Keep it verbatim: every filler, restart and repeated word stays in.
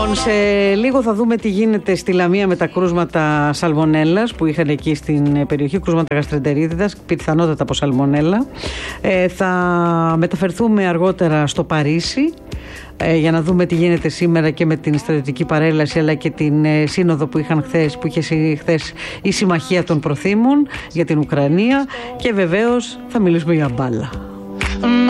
Λοιπόν, σε λίγο θα δούμε τι γίνεται στη Λαμία με τα κρούσματα σαλμονέλας που είχαν εκεί στην περιοχή, κρούσματα γαστρεντερίτιδας, πιθανότατα από σαλμονέλα. Ε, θα μεταφερθούμε αργότερα στο Παρίσι ε, για να δούμε τι γίνεται σήμερα και με την στρατιωτική παρέλαση, αλλά και την ε, σύνοδο που, είχαν χθες, που είχε χθες η Συμμαχία των Προθήμων για την Ουκρανία, και βεβαίως θα μιλήσουμε για μπάλα.